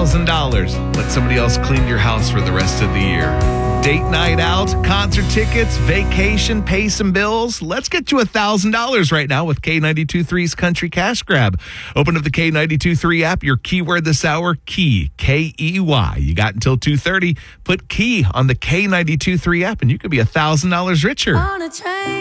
$1,000. Let somebody else clean your house for the rest of the year. Date night out, concert tickets, vacation, pay some bills. Let's get you $1,000 right now with K92.3's Country Cash Grab. Open up the K92.3 app. Your keyword this hour, key, K-E-Y. You got until 2:30. Put key on the K92.3 app and you could be $1,000 richer. On a train.